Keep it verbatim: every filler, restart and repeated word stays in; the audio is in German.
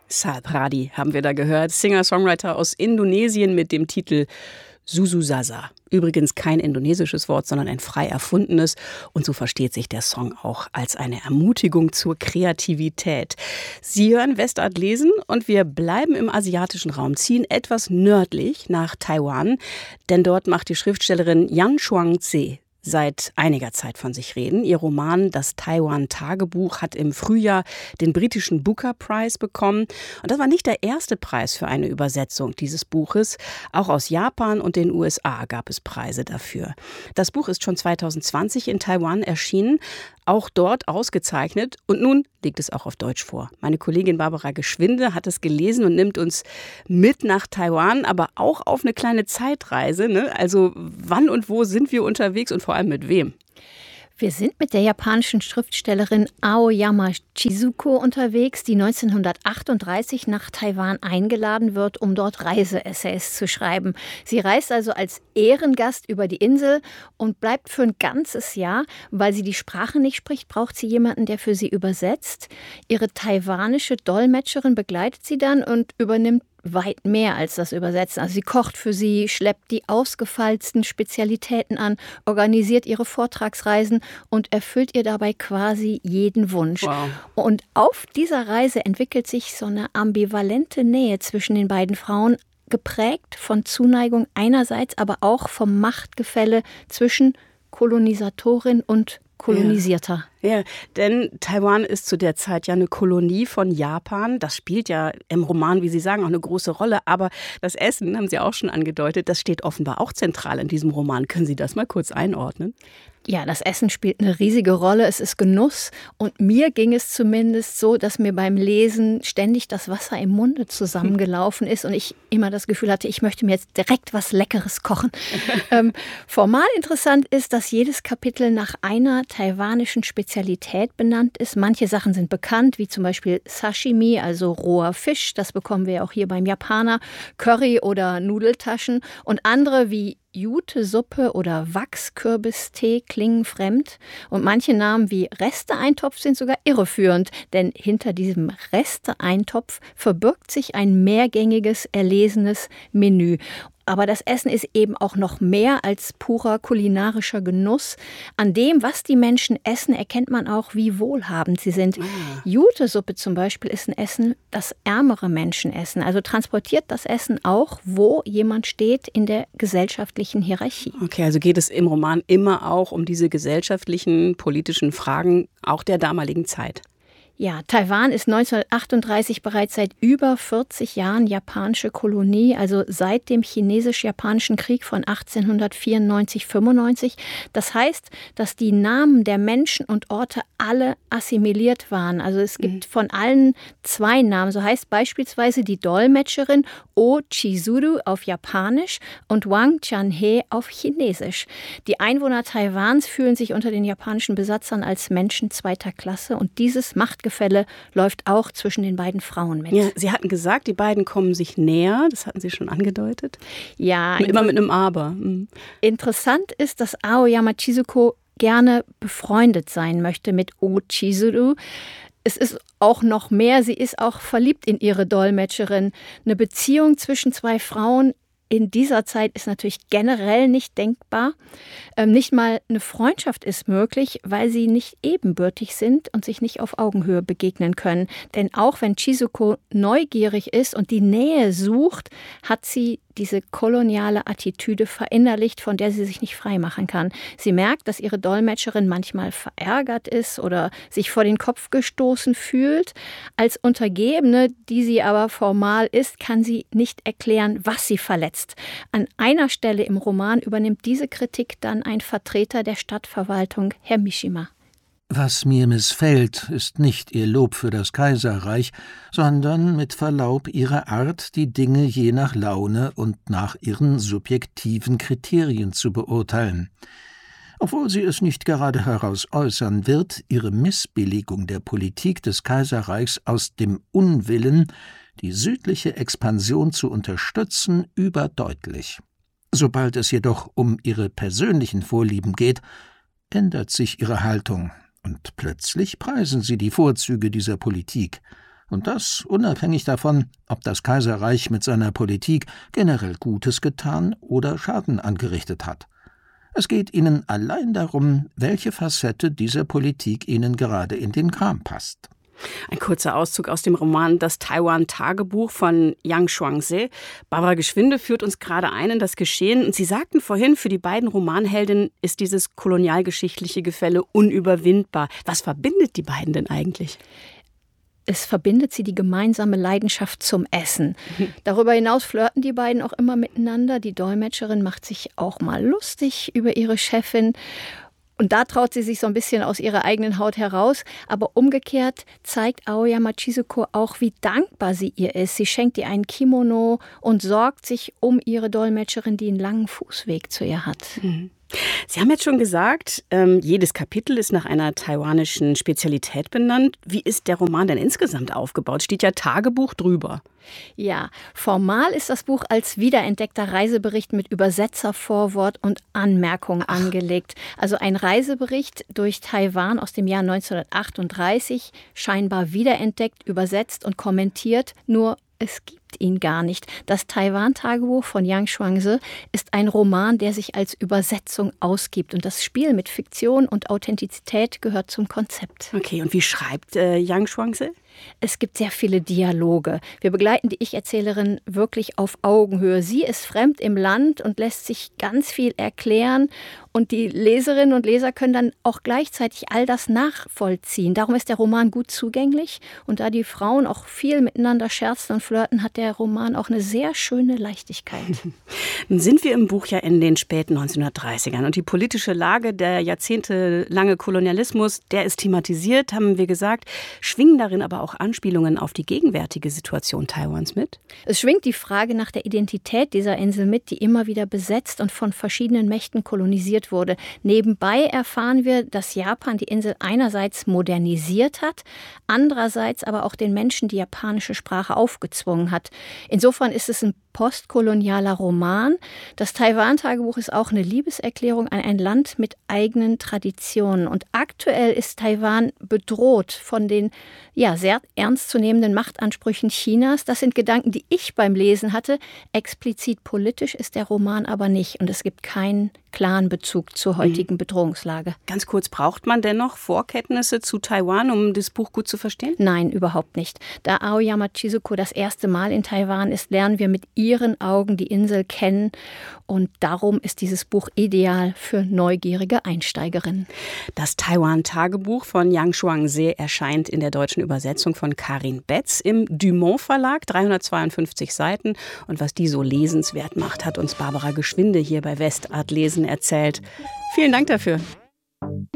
Saad Radi haben wir da gehört, Singer-Songwriter aus Indonesien mit dem Titel Sususasa. Übrigens kein indonesisches Wort, sondern ein frei erfundenes. Und so versteht sich der Song auch als eine Ermutigung zur Kreativität. Sie hören Westart lesen und wir bleiben im asiatischen Raum, ziehen etwas nördlich nach Taiwan. Denn dort macht die Schriftstellerin Yan Shuang-Tse seit einiger Zeit von sich reden. Ihr Roman Das Taiwan-Tagebuch hat im Frühjahr den britischen Booker Prize bekommen. Und das war nicht der erste Preis für eine Übersetzung dieses Buches. Auch aus Japan und den U S A gab es Preise dafür. Das Buch ist schon zwanzig zwanzig in Taiwan erschienen, auch dort ausgezeichnet. Und nun liegt es auch auf Deutsch vor. Meine Kollegin Barbara Geschwinde hat es gelesen und nimmt uns mit nach Taiwan, aber auch auf eine kleine Zeitreise. Ne? Also wann und wo sind wir unterwegs und vor allem mit wem? Wir sind mit der japanischen Schriftstellerin Aoyama Chizuko unterwegs, die neunzehnhundertachtunddreißig nach Taiwan eingeladen wird, um dort Reiseessays zu schreiben. Sie reist also als Ehrengast über die Insel und bleibt für ein ganzes Jahr. Weil sie die Sprache nicht spricht, braucht sie jemanden, der für sie übersetzt. Ihre taiwanische Dolmetscherin begleitet sie dann und übernimmt weit mehr als das Übersetzen. Also sie kocht für sie, schleppt die ausgefeilsten Spezialitäten an, organisiert ihre Vortragsreisen und erfüllt ihr dabei quasi jeden Wunsch. Wow. Und auf dieser Reise entwickelt sich so eine ambivalente Nähe zwischen den beiden Frauen, geprägt von Zuneigung einerseits, aber auch vom Machtgefälle zwischen Kolonisatorin und Kolonisierter. Ja, ja, denn Taiwan ist zu der Zeit ja eine Kolonie von Japan. Das spielt ja im Roman, wie Sie sagen, auch eine große Rolle. Aber das Essen, haben Sie auch schon angedeutet, das steht offenbar auch zentral in diesem Roman. Können Sie das mal kurz einordnen? Ja, das Essen spielt eine riesige Rolle. Es ist Genuss. Und mir ging es zumindest so, dass mir beim Lesen ständig das Wasser im Munde zusammengelaufen ist und ich immer das Gefühl hatte, ich möchte mir jetzt direkt was Leckeres kochen. ähm, formal interessant ist, dass jedes Kapitel nach einer taiwanischen Spezialität benannt ist. Manche Sachen sind bekannt, wie zum Beispiel Sashimi, also roher Fisch. Das bekommen wir auch hier beim Japaner. Curry oder Nudeltaschen. Und andere wie Jute-Suppe oder Wachskürbistee klingen fremd und manche Namen wie Reste-Eintopf sind sogar irreführend, denn hinter diesem Reste-Eintopf verbirgt sich ein mehrgängiges, erlesenes Menü. Aber das Essen ist eben auch noch mehr als purer kulinarischer Genuss. An dem, was die Menschen essen, erkennt man auch, wie wohlhabend sie sind. Ah. Jute-Suppe zum Beispiel ist ein Essen, das ärmere Menschen essen. Also transportiert das Essen auch, wo jemand steht in der gesellschaftlichen Hierarchie. Okay, also geht es im Roman immer auch um diese gesellschaftlichen, politischen Fragen auch der damaligen Zeit. Ja, Taiwan ist neunzehnhundertachtunddreißig bereits seit über vierzig Jahren japanische Kolonie, also seit dem Chinesisch-Japanischen Krieg von achtzehnhundertvierundneunzig fünfundneunzig. Das heißt, dass die Namen der Menschen und Orte alle assimiliert waren. Also es gibt mhm. von allen zwei Namen. So heißt beispielsweise die Dolmetscherin O Chizuru auf Japanisch und Wang Chanhe auf Chinesisch. Die Einwohner Taiwans fühlen sich unter den japanischen Besatzern als Menschen zweiter Klasse und dieses Machtgefälle läuft auch zwischen den beiden Frauen mit. Ja, Sie hatten gesagt, die beiden kommen sich näher. Das hatten Sie schon angedeutet. Ja. Immer mit einem Aber. Mhm. Interessant ist, dass Aoyama Chizuko gerne befreundet sein möchte mit O Chizuru. Es ist auch noch mehr, sie ist auch verliebt in ihre Dolmetscherin. Eine Beziehung zwischen zwei Frauen in dieser Zeit ist natürlich generell nicht denkbar. Ähm, nicht mal eine Freundschaft ist möglich, weil sie nicht ebenbürtig sind und sich nicht auf Augenhöhe begegnen können. Denn auch wenn Chizuko neugierig ist und die Nähe sucht, hat sie diese koloniale Attitüde verinnerlicht, von der sie sich nicht freimachen kann. Sie merkt, dass ihre Dolmetscherin manchmal verärgert ist oder sich vor den Kopf gestoßen fühlt. Als Untergebene, die sie aber formal ist, kann sie nicht erklären, was sie verletzt. An einer Stelle im Roman übernimmt diese Kritik dann ein Vertreter der Stadtverwaltung, Herr Mishima. Was mir missfällt, ist nicht Ihr Lob für das Kaiserreich, sondern mit Verlaub Ihre Art, die Dinge je nach Laune und nach ihren subjektiven Kriterien zu beurteilen. Obwohl sie es nicht gerade heraus äußern, wird Ihre Missbilligung der Politik des Kaiserreichs aus dem Unwillen, die südliche Expansion zu unterstützen, überdeutlich. Sobald es jedoch um Ihre persönlichen Vorlieben geht, ändert sich Ihre Haltung. Und plötzlich preisen sie die Vorzüge dieser Politik. Und das unabhängig davon, ob das Kaiserreich mit seiner Politik generell Gutes getan oder Schaden angerichtet hat. Es geht ihnen allein darum, welche Facette dieser Politik ihnen gerade in den Kram passt. Ein kurzer Auszug aus dem Roman Das Taiwan-Tagebuch von Yang Shuangzi. Barbara Geschwinde führt uns gerade ein in das Geschehen. Und Sie sagten vorhin, für die beiden Romanheldinnen ist dieses kolonialgeschichtliche Gefälle unüberwindbar. Was verbindet die beiden denn eigentlich? Es verbindet sie die gemeinsame Leidenschaft zum Essen. Mhm. Darüber hinaus flirten die beiden auch immer miteinander. Die Dolmetscherin macht sich auch mal lustig über ihre Chefin. Und da traut sie sich so ein bisschen aus ihrer eigenen Haut heraus. Aber umgekehrt zeigt Aoyama Chizuko auch, wie dankbar sie ihr ist. Sie schenkt ihr ein Kimono und sorgt sich um ihre Dolmetscherin, die einen langen Fußweg zu ihr hat. Mhm. Sie haben jetzt schon gesagt, ähm, jedes Kapitel ist nach einer taiwanischen Spezialität benannt. Wie ist der Roman denn insgesamt aufgebaut? Steht ja Tagebuch drüber. Ja, formal ist das Buch als wiederentdeckter Reisebericht mit Übersetzervorwort und Anmerkungen Ach. angelegt. Also ein Reisebericht durch Taiwan aus dem Jahr neunzehnhundertachtunddreißig, scheinbar wiederentdeckt, übersetzt und kommentiert, nur es gibt ihn gar nicht. Das Taiwan-Tagebuch von Yang Shuangzi ist ein Roman, der sich als Übersetzung ausgibt. Und das Spiel mit Fiktion und Authentizität gehört zum Konzept. Okay, und wie schreibt äh, Yang Shuangzi? Es gibt sehr viele Dialoge. Wir begleiten die Ich-Erzählerin wirklich auf Augenhöhe. Sie ist fremd im Land und lässt sich ganz viel erklären. Und die Leserinnen und Leser können dann auch gleichzeitig all das nachvollziehen. Darum ist der Roman gut zugänglich. Und da die Frauen auch viel miteinander scherzen und flirten, hat der Roman auch eine sehr schöne Leichtigkeit. Nun sind wir im Buch ja in den späten neunzehnhundertdreißigern. Und die politische Lage, der jahrzehntelange Kolonialismus, der ist thematisiert, haben wir gesagt. Schwingen darin aber auch Anspielungen auf die gegenwärtige Situation Taiwans mit? Es schwingt die Frage nach der Identität dieser Insel mit, die immer wieder besetzt und von verschiedenen Mächten kolonisiert wurde. Nebenbei erfahren wir, dass Japan die Insel einerseits modernisiert hat, andererseits aber auch den Menschen die japanische Sprache aufgezwungen hat. Insofern ist es ein postkolonialer Roman. Das Taiwan-Tagebuch ist auch eine Liebeserklärung an ein Land mit eigenen Traditionen. Und aktuell ist Taiwan bedroht von den ja, sehr ernstzunehmenden Machtansprüchen Chinas. Das sind Gedanken, die ich beim Lesen hatte. Explizit politisch ist der Roman aber nicht. Und es gibt keinen klaren Bezug zur heutigen mhm. Bedrohungslage. Ganz kurz, braucht man dennoch Vorkenntnisse zu Taiwan, um das Buch gut zu verstehen? Nein, überhaupt nicht. Da Aoyama Chizuko das erste Mal in Taiwan ist, lernen wir mit ihren Augen die Insel kennen. Und darum ist dieses Buch ideal für neugierige Einsteigerinnen. Das Taiwan-Tagebuch von Yang Shuangzi erscheint in der deutschen Übersetzung von Karin Betz im Dumont Verlag, dreihundertzweiundfünfzig Seiten. Und was die so lesenswert macht, hat uns Barbara Geschwinde hier bei Westart Lesen erzählt. Vielen Dank dafür.